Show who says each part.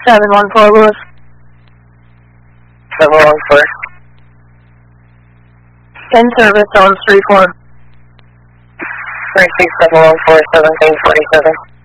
Speaker 1: 714 Lewis.
Speaker 2: 714.
Speaker 1: In service on 34.
Speaker 2: 36714, 1747.